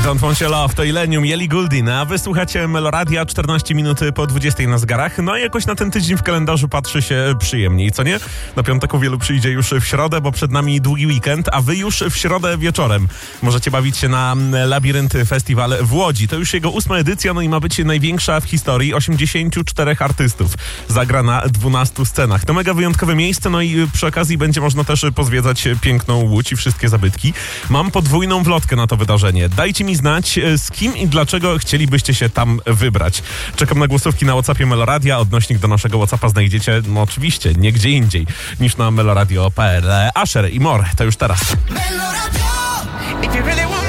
Don't Want Your Love to Illenium, Ellie Goulding, a wysłuchacie Meloradia 14 minut po 20 na zegarach. No i jakoś na ten tydzień w kalendarzu patrzy się przyjemniej, co nie? Do piątku wielu przyjdzie już w środę, bo przed nami długi weekend, a wy już w środę wieczorem możecie bawić się na Labirynt Festiwal w Łodzi. To już jego 8. edycja, no i ma być największa w historii. 84 artystów zagra na 12 scenach. To mega wyjątkowe miejsce, no i przy okazji będzie można też pozwiedzać piękną Łódź i wszystkie zabytki. Mam podwójną wlotkę na to wydarzenie. Dajcie mi znać, z kim i dlaczego chcielibyście się tam wybrać. Czekam na głosówki na WhatsAppie Meloradia. Odnośnik do naszego WhatsAppa znajdziecie, no oczywiście, nie gdzie indziej niż na meloradio.pl. Asher i More, to już teraz. Meloradio!